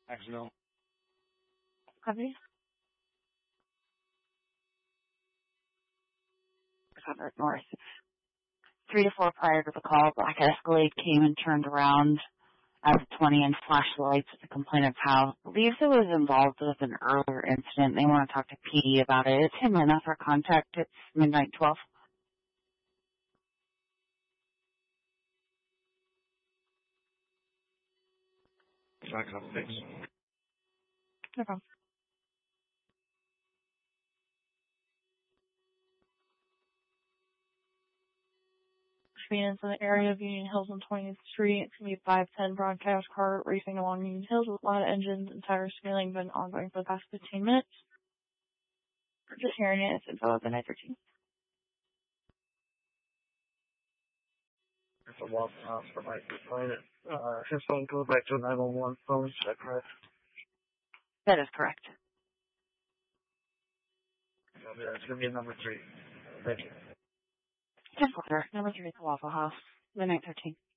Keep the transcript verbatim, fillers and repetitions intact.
Jacksonville. Copy. Covered north. Three to four prior to the call, Black Escalade came and turned around at twenty and flashed the lights with a complaint of how believes it was involved with an earlier incident. They want to talk to P D about it. It's him enough for contact. It's midnight twelve. Back up, thanks. No problem. Experience in the area of Union Hills on twentieth Street. It's going to be a five ten broadcast car racing along Union Hills with a lot of engines and tires spilling, been ongoing for the past fifteen minutes. We're just hearing it. It's info at the night thirteen. It's a Waffle House for Mike to find it. Uh, his phone goes back to nine one one phone. Is that correct? That is correct. Okay, it's going to be number three. Thank you. Ten quarter. Number three at the Waffle House. The night thirteen.